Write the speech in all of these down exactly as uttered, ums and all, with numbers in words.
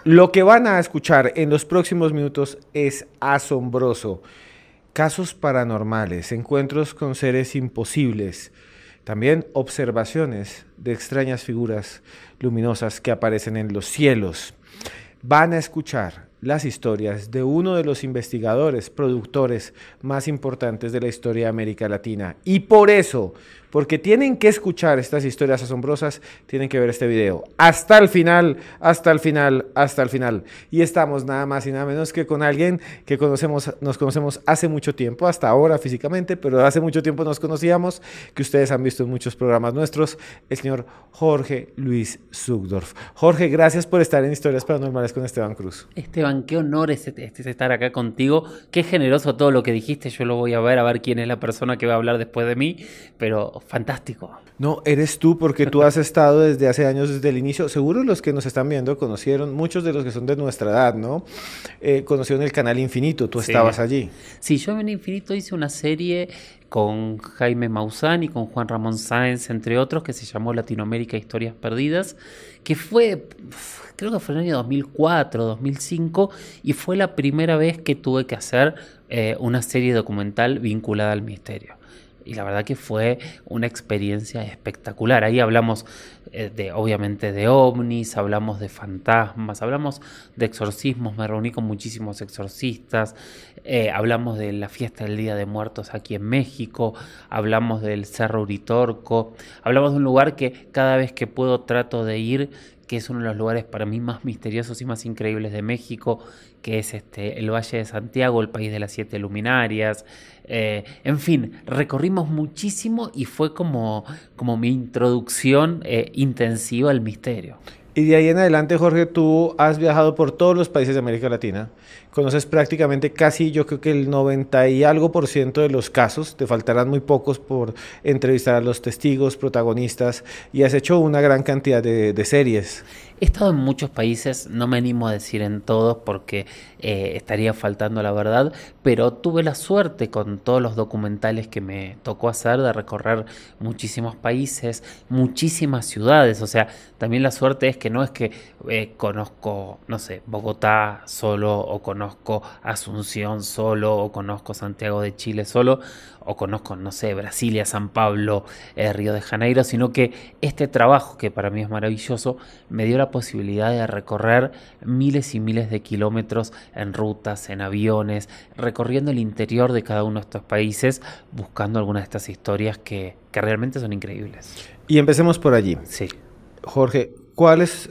Lo que van a escuchar en los próximos minutos es asombroso. Casos paranormales, encuentros con seres imposibles, también observaciones de extrañas figuras luminosas que aparecen en los cielos. Van a escuchar las historias de uno de los investigadores, productores más importantes de la historia de América Latina. Y por eso, porque tienen que escuchar estas historias asombrosas, tienen que ver este video. Hasta el final, hasta el final, hasta el final. Y estamos nada más y nada menos que con alguien que conocemos, nos conocemos hace mucho tiempo, hasta ahora físicamente, pero hace mucho tiempo nos conocíamos, que ustedes han visto en muchos programas nuestros, el señor Jorge Luis Zugdorf. Jorge, gracias por estar en Historias Paranormales con Esteban Cruz. Esteban, qué honor es, es estar acá contigo. Qué generoso todo lo que dijiste. Yo lo voy a ver, a ver quién es la persona que va a hablar después de mí. Pero fantástico. No, eres tú porque tú has estado desde hace años, desde el inicio. Seguro los que nos están viendo conocieron, muchos de los que son de nuestra edad, ¿no? Eh, conocieron el canal Infinito, tú Sí. estabas allí. Sí, yo en Infinito hice una serie con Jaime Maussan y con Juan Ramón Sáenz, entre otros, que se llamó Latinoamérica Historias Perdidas, que fue, creo que fue en el año dos mil cuatro, dos mil cinco, y fue la primera vez que tuve que hacer eh, una serie documental vinculada al misterio. Y la verdad que fue una experiencia espectacular. Ahí hablamos eh, de, obviamente, de ovnis, hablamos de fantasmas, hablamos de exorcismos. Me reuní con muchísimos exorcistas, eh, hablamos de la fiesta del Día de Muertos aquí en México, hablamos del Cerro Uritorco, hablamos de un lugar que cada vez que puedo trato de ir, que es uno de los lugares para mí más misteriosos y más increíbles de México, que es este, el Valle de Santiago, el país de las siete luminarias. Eh, en fin, recorrimos muchísimo y fue como, como mi introducción eh, intensiva al misterio. Y de ahí en adelante, Jorge, tú has viajado por todos los países de América Latina. Conoces prácticamente casi, yo creo que el noventa y algo por ciento de los casos. Te faltarán muy pocos por entrevistar a los testigos, protagonistas, y has hecho una gran cantidad de, de series. He estado en muchos países, no me animo a decir en todos porque eh, estaría faltando la verdad, pero tuve la suerte con todos los documentales que me tocó hacer de recorrer muchísimos países, muchísimas ciudades. O sea, también la suerte es que no es que eh, conozco, no sé, Bogotá solo, o conozco Asunción solo, o conozco Santiago de Chile solo, o conozco, no sé, Brasilia, San Pablo, eh, Río de Janeiro, sino que este trabajo, que para mí es maravilloso, me dio la posibilidad de recorrer miles y miles de kilómetros en rutas, en aviones, recorriendo el interior de cada uno de estos países, buscando algunas de estas historias que, que realmente son increíbles. Y empecemos por allí. Sí. Jorge, ¿cuál es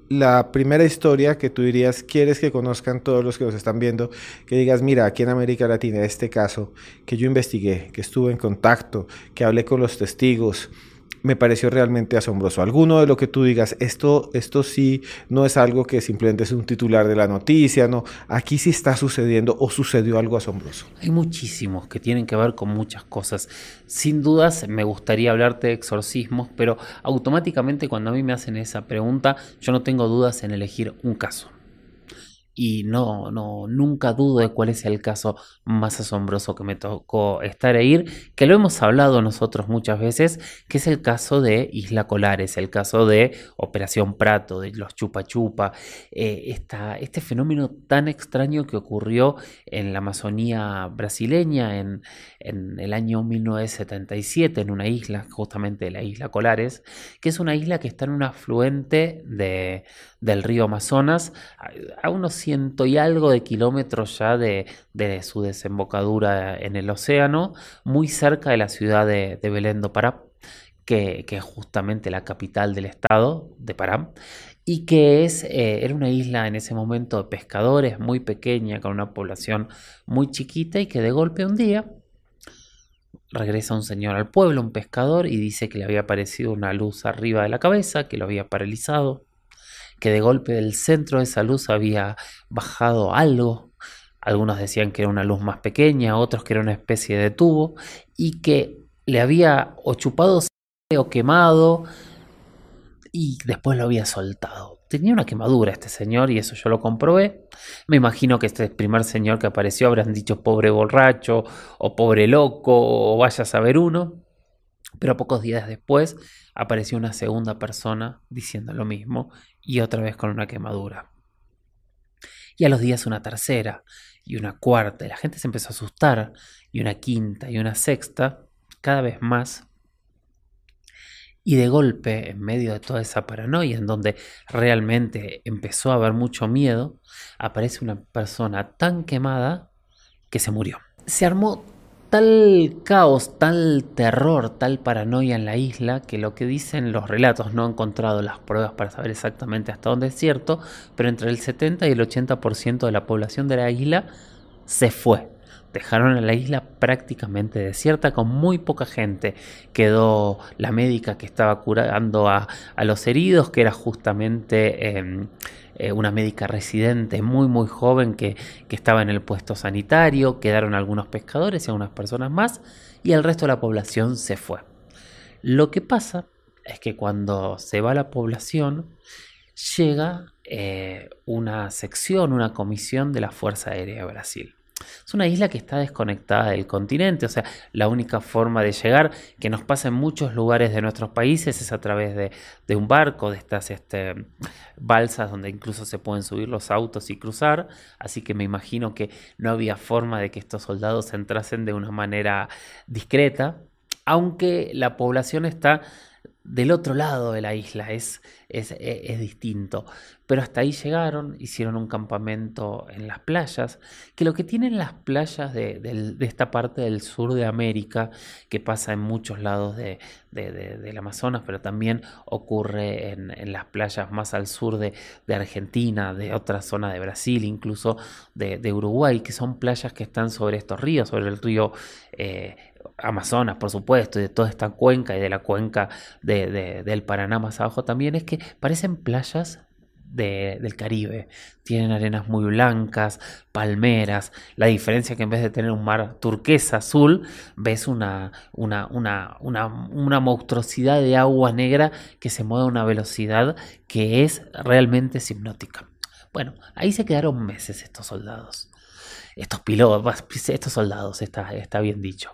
la primera historia que tú dirías, quieres que conozcan todos los que nos están viendo? Que digas, mira, aquí en América Latina, este caso que yo investigué, que estuve en contacto, que hablé con los testigos, me pareció realmente asombroso. Alguno de lo que tú digas, esto, esto sí no es algo que simplemente es un titular de la noticia, no, aquí sí está sucediendo o sucedió algo asombroso. Hay muchísimos que tienen que ver con muchas cosas. Sin dudas me gustaría hablarte de exorcismos, pero automáticamente cuando a mí me hacen esa pregunta, yo no tengo dudas en elegir un caso. Y no, no, nunca dudo de cuál es el caso más asombroso que me tocó estar a ir, que lo hemos hablado nosotros muchas veces, que es el caso de Isla Colares, el caso de Operación Prato, de los Chupa Chupa, eh, esta, este fenómeno tan extraño que ocurrió en la Amazonía brasileña en, en el año mil novecientos setenta y siete, en una isla, justamente la Isla Colares, que es una isla que está en un afluente de, del río Amazonas, a, a unos ciento y algo de kilómetros ya de, de su desembocadura en el océano, muy cerca de la ciudad de, de Belén do Pará, que, que es justamente la capital del estado de Pará, y que es, eh, era una isla en ese momento de pescadores, muy pequeña, con una población muy chiquita, y que de golpe un día regresa un señor al pueblo, un pescador, y dice que le había aparecido una luz arriba de la cabeza, que lo había paralizado, que de golpe del centro de esa luz había bajado algo. Algunos decían que era una luz más pequeña, otros que era una especie de tubo, y que le había o chupado sangre o quemado, y después lo había soltado. Tenía una quemadura este señor, y eso yo lo comprobé. Me imagino que este primer señor que apareció habrán dicho pobre borracho, o pobre loco, o vaya a saber uno. Pero pocos días después apareció una segunda persona diciendo lo mismo, y otra vez con una quemadura. Y a los días una tercera y una cuarta. Y la gente se empezó a asustar. Y una quinta y una sexta. Cada vez más. Y de golpe, en medio de toda esa paranoia, en donde realmente empezó a haber mucho miedo, aparece una persona tan quemada que se murió. Se armó tal caos, tal terror, tal paranoia en la isla, que lo que dicen los relatos, no he encontrado las pruebas para saber exactamente hasta dónde es cierto, pero entre el setenta y el ochenta por ciento de la población de la isla se fue. Dejaron a la isla prácticamente desierta, con muy poca gente. Quedó la médica que estaba curando a, a los heridos, que era justamente eh, eh, una médica residente muy muy joven que, que estaba en el puesto sanitario. Quedaron algunos pescadores y algunas personas más, y el resto de la población se fue. Lo que pasa es que cuando se va la población, llega eh, una sección, una comisión de la Fuerza Aérea de Brasil. Es una isla que está desconectada del continente, o sea, la única forma de llegar, que nos pasa en muchos lugares de nuestros países, es a través de, de un barco, de estas este, balsas donde incluso se pueden subir los autos y cruzar, así que me imagino que no había forma de que estos soldados entrasen de una manera discreta, aunque la población está del otro lado de la isla, es, es, es distinto. Pero hasta ahí llegaron, hicieron un campamento en las playas, que lo que tienen las playas de, de, de esta parte del sur de América, que pasa en muchos lados de, de, de, del Amazonas, pero también ocurre en, en las playas más al sur de, de Argentina, de otra zona de Brasil, incluso de, de Uruguay, que son playas que están sobre estos ríos, sobre el río eh, Amazonas, por supuesto, y de toda esta cuenca y de la cuenca de, de, del Paraná más abajo también, es que parecen playas de, del Caribe. Tienen arenas muy blancas, palmeras. La diferencia es que en vez de tener un mar turquesa azul, ves una, una, una, una, una monstruosidad de agua negra que se mueve a una velocidad que es realmente hipnótica. Bueno, ahí se quedaron meses estos soldados. Estos pilotos, estos soldados, está, está bien dicho.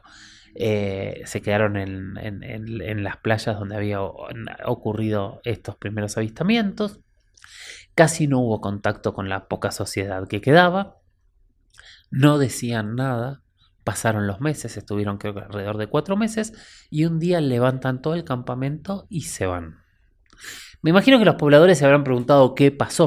Eh, se quedaron en, en, en, en las playas donde había ocurrido estos primeros avistamientos. Casi no hubo contacto con la poca sociedad que quedaba. No decían nada. Pasaron los meses, estuvieron creo que alrededor de cuatro meses, y un día levantan todo el campamento y se van. Me imagino que los pobladores se habrán preguntado qué pasó,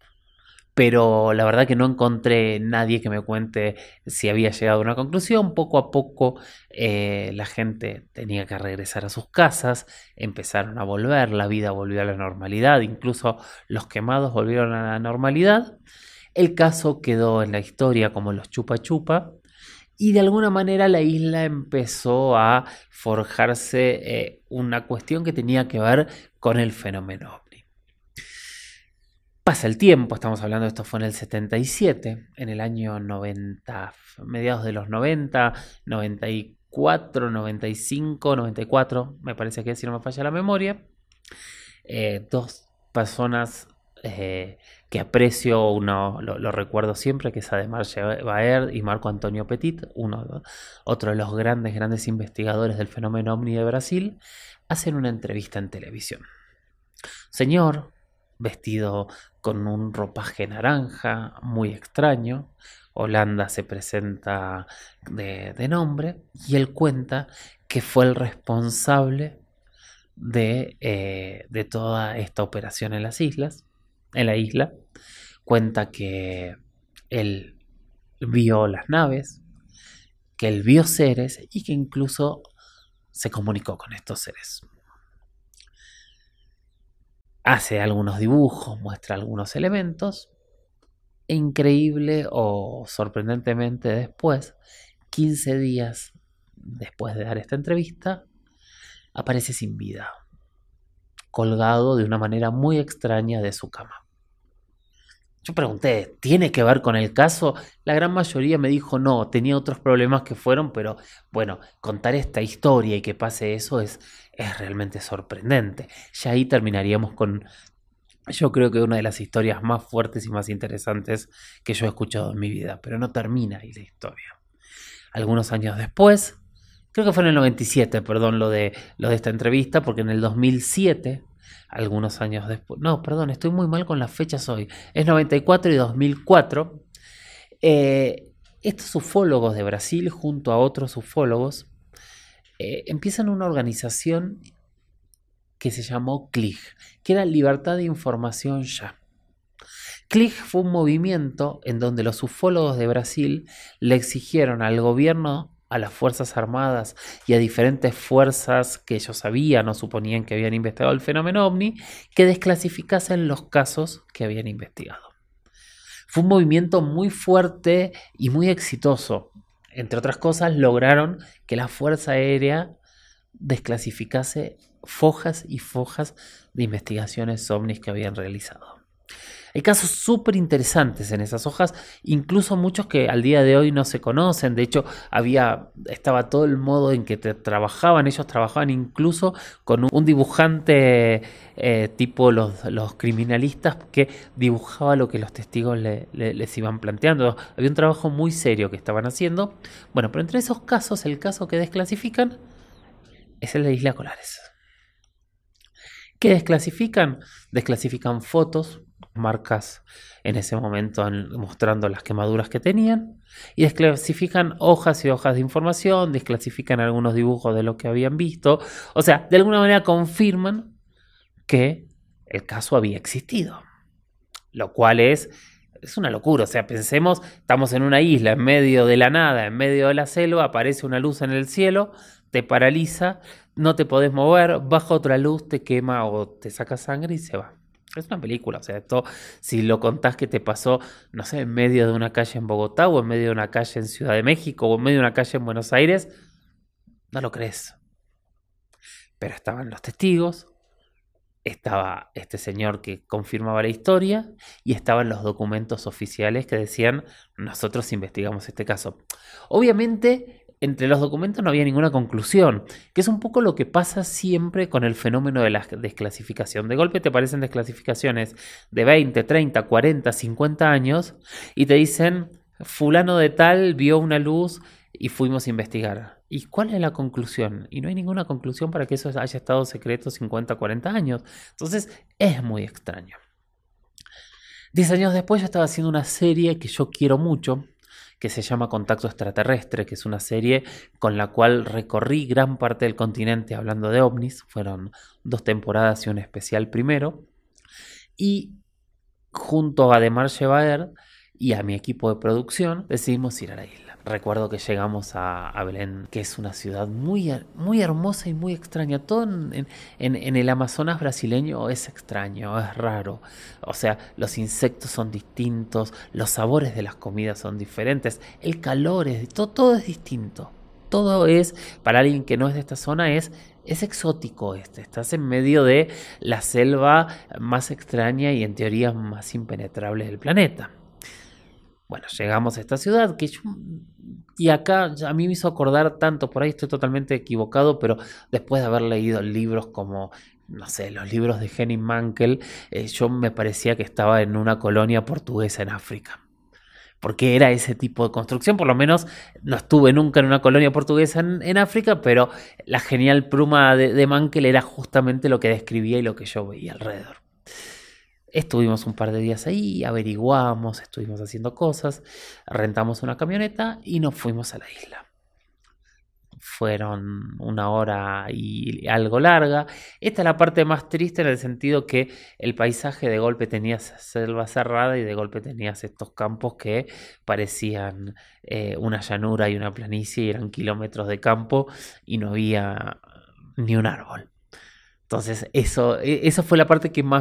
pero la verdad que no encontré nadie que me cuente si había llegado a una conclusión. Poco a poco eh, la gente tenía que regresar a sus casas, empezaron a volver, la vida volvió a la normalidad, incluso los quemados volvieron a la normalidad. El caso quedó en la historia como los chupa chupa, y de alguna manera la isla empezó a forjarse eh, una cuestión que tenía que ver con el fenómeno ovni. Pasa el tiempo, estamos hablando de esto fue en el setenta y siete, en el año noventa, mediados de los noventa, noventa y cuatro, noventa y cinco, noventa y cuatro, me parece que si no me falla la memoria, eh, dos personas eh, que aprecio, uno lo, lo recuerdo siempre, que es Ademar Baer y Marco Antonio Petit, uno, otro de los grandes, grandes investigadores del fenómeno ovni de Brasil, hacen una entrevista en televisión. Señor, vestido con un ropaje naranja muy extraño, Holanda se presenta de, de nombre, y él cuenta que fue el responsable de, eh, de toda esta operación en las islas, en la isla. Cuenta que él vio las naves, que él vio seres y que incluso se comunicó con estos seres. Hace algunos dibujos, muestra algunos elementos, e increíble o sorprendentemente después, quince días después de dar esta entrevista, aparece sin vida, colgado de una manera muy extraña de su cama. Yo pregunté, ¿tiene que ver con el caso? La gran mayoría me dijo no, tenía otros problemas que fueron, pero bueno, contar esta historia y que pase eso es, es realmente sorprendente. Ya ahí terminaríamos con, yo creo que una de las historias más fuertes y más interesantes que yo he escuchado en mi vida, pero no termina ahí la historia. Algunos años después, creo que fue en el noventa y siete, perdón, lo de, lo de esta entrevista, porque en el dos mil siete algunos años después. No, perdón, estoy muy mal con las fechas hoy. Es noventa y cuatro y dos mil cuatro. Eh, estos ufólogos de Brasil, junto a otros ufólogos, eh, empiezan una organización que se llamó C L I G, que era Libertad de Información Ya. C L I G fue un movimiento en donde los ufólogos de Brasil le exigieron al gobierno, a las Fuerzas Armadas y a diferentes fuerzas que ellos sabían o suponían que habían investigado el fenómeno ovni, que desclasificasen los casos que habían investigado. Fue un movimiento muy fuerte y muy exitoso. Entre otras cosas, lograron que la Fuerza Aérea desclasificase fojas y fojas de investigaciones ovnis que habían realizado. Hay casos súper interesantes en esas hojas, incluso muchos que al día de hoy no se conocen. De hecho, había, estaba todo el modo en que te trabajaban. Ellos trabajaban incluso con un dibujante eh, tipo los, los criminalistas que dibujaba lo que los testigos le, le, les iban planteando. Había un trabajo muy serio que estaban haciendo. Bueno, pero entre esos casos, el caso que desclasifican es el de Isla Colares. ¿Qué desclasifican? Desclasifican fotos, marcas en ese momento mostrando las quemaduras que tenían, y desclasifican hojas y hojas de información, desclasifican algunos dibujos de lo que habían visto. O sea, de alguna manera confirman que el caso había existido, lo cual es, es una locura. O sea, pensemos, estamos en una isla, en medio de la nada, en medio de la selva, aparece una luz en el cielo, te paraliza, no te podés mover, baja otra luz, te quema o te saca sangre y se va. Es una película, o sea, esto, si lo contás que te pasó, no sé, en medio de una calle en Bogotá, o en medio de una calle en Ciudad de México, o en medio de una calle en Buenos Aires, no lo crees. Pero estaban los testigos, estaba este señor que confirmaba la historia, y estaban los documentos oficiales que decían, nosotros investigamos este caso. Obviamente, entre los documentos no había ninguna conclusión, que es un poco lo que pasa siempre con el fenómeno de la desclasificación. De golpe te aparecen desclasificaciones de veinte, treinta, cuarenta, cincuenta años y te dicen, fulano de tal vio una luz y fuimos a investigar. ¿Y cuál es la conclusión? Y no hay ninguna conclusión para que eso haya estado secreto cincuenta, cuarenta años. Entonces es muy extraño. Diez años después yo estaba haciendo una serie que yo quiero mucho, que se llama Contacto Extraterrestre, que es una serie con la cual recorrí gran parte del continente hablando de ovnis. Fueron dos temporadas y un especial primero. Y junto a Demar Shebaer y a mi equipo de producción decidimos ir a la isla. Recuerdo que llegamos a, a Belén, que es una ciudad muy, muy hermosa y muy extraña. Todo en, en, en el Amazonas brasileño es extraño, es raro. O sea, los insectos son distintos, los sabores de las comidas son diferentes, el calor es, todo, todo es distinto. Todo es, para alguien que no es de esta zona, es, es exótico. Este. Estás en medio de la selva más extraña y en teoría más impenetrable del planeta. Bueno, llegamos a esta ciudad que yo, y acá a mí me hizo acordar tanto, por ahí estoy totalmente equivocado, pero después de haber leído libros como, no sé, los libros de Henning Mankell, eh, yo me parecía que estaba en una colonia portuguesa en África. Porque era ese tipo de construcción, por lo menos no estuve nunca en una colonia portuguesa en, en África, pero la genial pluma de, de Mankell era justamente lo que describía y lo que yo veía alrededor. Estuvimos un par de días ahí, averiguamos, estuvimos haciendo cosas, rentamos una camioneta y nos fuimos a la isla. Fueron una hora y algo larga. Esta es la parte más triste en el sentido que el paisaje de golpe tenías selva cerrada y de golpe tenías estos campos que parecían eh, una llanura y una planicie y eran kilómetros de campo y no había ni un árbol. Entonces eso, eso fue la parte que más